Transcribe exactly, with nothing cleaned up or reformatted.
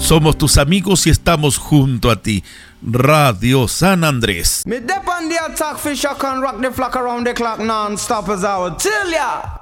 Somos tus amigos y estamos junto a ti. Radio San Andrés. Me dep on the attack, fish, I can rock the flock around the clock non-stop as I would tell ya.